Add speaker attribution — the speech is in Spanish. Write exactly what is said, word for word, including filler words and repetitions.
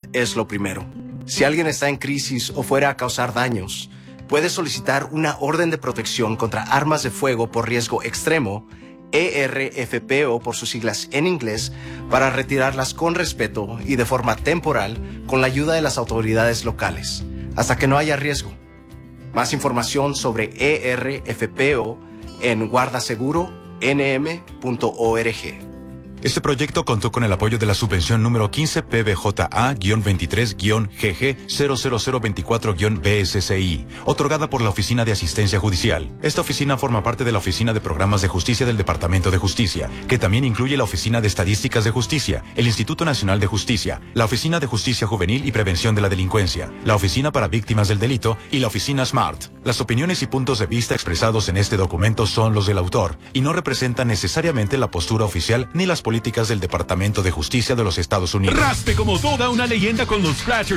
Speaker 1: es lo primero. Si alguien está en crisis o fuera a causar daños, puede solicitar una orden de protección contra armas de fuego por riesgo extremo, E R F P O por sus siglas en inglés, para retirarlas con respeto y de forma temporal con la ayuda de las autoridades locales, hasta que no haya riesgo. Más información sobre E R F P O en guarda seguro n m punto org.
Speaker 2: Este proyecto contó con el apoyo de la subvención número quince P B J A veintitrés G G cero cero cero veinticuatro B S C I, otorgada por la Oficina de Asistencia Judicial. Esta oficina forma parte de la Oficina de Programas de Justicia del Departamento de Justicia, que también incluye la Oficina de Estadísticas de Justicia, el Instituto Nacional de Justicia, la Oficina de Justicia Juvenil y Prevención de la Delincuencia, la Oficina para Víctimas del Delito y la Oficina SMART. Las opiniones y puntos de vista expresados en este documento son los del autor y no representan necesariamente la postura oficial ni las políticas del Departamento de Justicia de los Estados Unidos.
Speaker 3: Raspe como toda una leyenda con los Scratchers